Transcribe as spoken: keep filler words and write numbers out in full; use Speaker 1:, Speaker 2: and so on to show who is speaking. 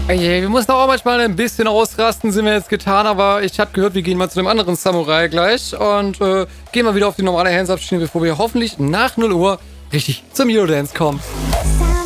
Speaker 1: Ey, wir mussten auch manchmal ein bisschen ausrasten, sind wir jetzt getan, aber ich habe gehört, wir gehen mal zu dem anderen Samurai gleich und äh, gehen mal wieder auf die normale Hands-Up-Schiene, bevor wir hoffentlich nach null Uhr richtig zum Eurodance kommen.